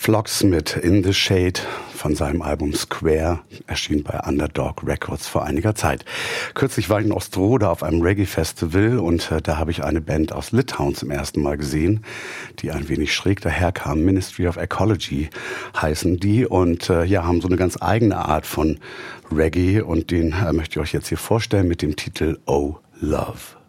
Flox mit In the Shade von seinem Album Square, erschien bei Underdog Records vor einiger Zeit. Kürzlich war ich in Ostrode auf einem Reggae-Festival und da habe ich eine Band aus Litauen zum ersten Mal gesehen, die ein wenig schräg daherkam. Ministry of Ecology heißen die und haben so eine ganz eigene Art von Reggae und den möchte ich euch jetzt hier vorstellen mit dem Titel Oh Love.